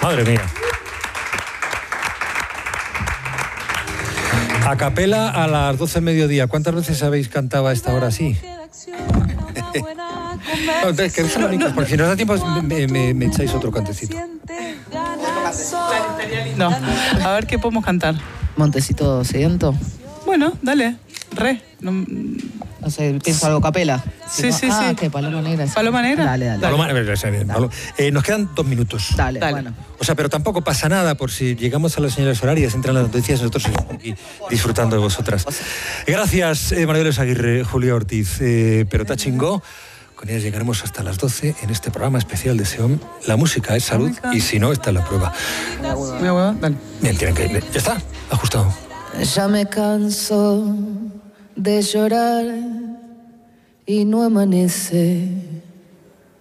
Madre mía. A capela a las 12 del mediodía. ¿Cuántas veces habéis cantado a esta hora así? No, que son únicos, porque si nos da tiempo me echáis otro cantecito. No, a ver qué podemos cantar. Montecito sediento. Bueno, dale, No sé, pienso algo capela. Sí, sí, sí. ¿Qué? Paloma Negra. ¿Paloma Negra? Dale. Nos quedan 2 minutos. Dale, bueno. O sea, pero tampoco pasa nada por si llegamos a las señales horarias, entran las noticias, nosotros estamos aquí disfrutando de vosotras. Gracias, María Dolores Aguirre, Julia Ortiz, pero está chingó. Con ellas llegaremos hasta las 12 en este programa especial de SEOM. La música es salud y si no, está en la prueba. ¿Mi abuela? Dale. Bien, tienen que ir. Ya está, ajustado. Ya me canso de llorar y no amanece.